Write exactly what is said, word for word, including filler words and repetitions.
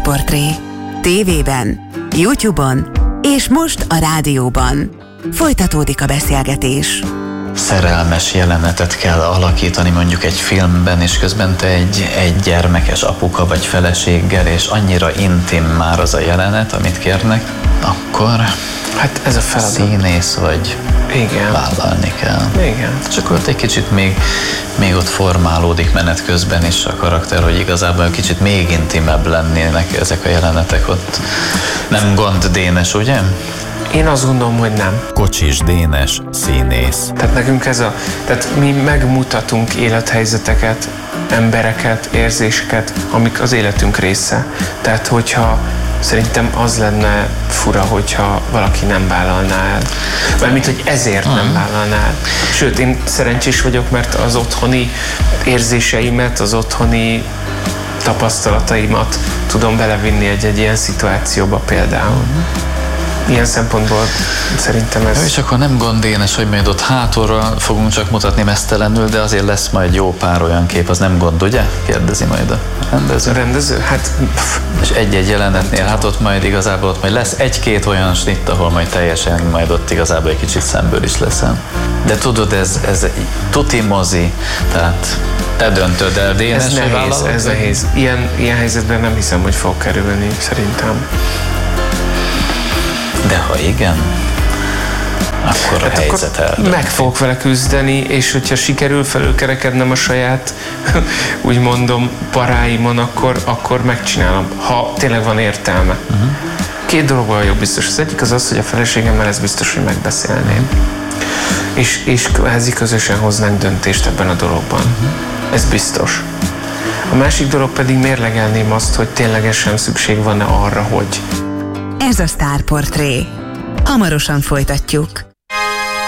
Sztárportré. Tévében, YouTube-on és most a rádióban. Folytatódik a beszélgetés. Szerelmes jelenetet kell alakítani mondjuk egy filmben, és közben te egy, egy gyermekes apuka vagy feleséggel, és annyira intim már az a jelenet, amit kérnek, akkor hát ez a feladat. Színész vagy. Igen. Vállalni kell. Igen. Csak ott egy kicsit még, még ott formálódik menet közben is a karakter, hogy igazából kicsit még intimebb lennének ezek a jelenetek ott. Nem gond, Dénes, ugye? Én azt gondolom, hogy nem. Kocsis Dénes, színész. Tehát nekünk ez a... Tehát mi megmutatunk élethelyzeteket, embereket, érzéseket, amik az életünk része. Tehát hogyha szerintem az lenne fura, hogyha valaki nem vállalná el. Mármint, hogy ezért nem vállalná el. Sőt, én szerencsés vagyok, mert az otthoni érzéseimet, az otthoni tapasztalataimat tudom belevinni egy-egy ilyen szituációba például. Ilyen szempontból szerintem ez... És akkor nem gond, Dénes, hogy majd ott hátulról fogunk csak mutatni mesztelenül, de azért lesz majd jó pár olyan kép, az nem gond, ugye? Kérdezi majd a rendező. A rendező? Hát... Pff, és egy-egy jelenetnél, hát ott majd igazából ott majd lesz egy-két olyan snitt, ahol majd teljesen majd ott igazából egy kicsit szemből is leszel. De tudod, ez, ez tuti mozi, tehát te döntöd el, Dénes, ez nehéz, ez nehéz. Ilyen, ilyen helyzetben nem hiszem, hogy fog kerülni, szerintem. De ha igen, akkor a hát helyzet eldönti. Meg fogok vele küzdeni, és hogyha sikerül felülkerekednem a saját, úgy mondom, paráimon, akkor, akkor megcsinálom, ha tényleg van értelme. Uh-huh. Két dologban jobb biztos. Az egyik az az, hogy a feleségemmel ez biztos, hogy megbeszélném. És, és kvázi közösen hoznánk döntést ebben a dologban. Uh-huh. Ez biztos. A másik dolog pedig mérlegelném azt, hogy ténylegesen szükség van-e arra, hogy ez a Sztárportré. Hamarosan folytatjuk.